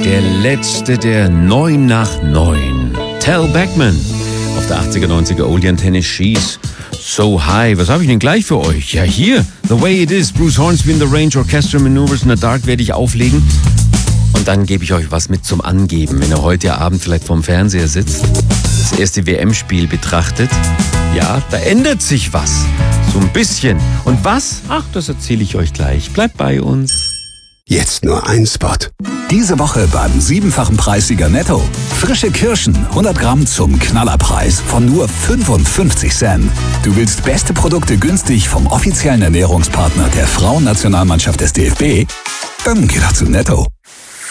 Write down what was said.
Der letzte der 9 nach 9. Tal Bachman auf der 80er, 90er Oldie Antenne She's So High. Was habe ich denn gleich für euch? Ja, hier, The Way It Is, Bruce Hornsby in the Range, Orchestral Maneuvers in the Dark werde ich auflegen. Und dann gebe ich euch was mit zum Angeben, wenn ihr heute Abend vielleicht vorm Fernseher sitzt, das erste WM-Spiel betrachtet. Ja, da ändert sich was. So ein bisschen. Und was? Ach, das erzähle ich euch gleich. Bleibt bei uns. Jetzt nur ein Spot. Diese Woche beim 7-fachen Preissieger Netto. Frische Kirschen, 100 Gramm zum Knallerpreis von nur 55 Cent. Du willst beste Produkte günstig vom offiziellen Ernährungspartner der Frauennationalmannschaft des DFB? Dann geh doch zu Netto.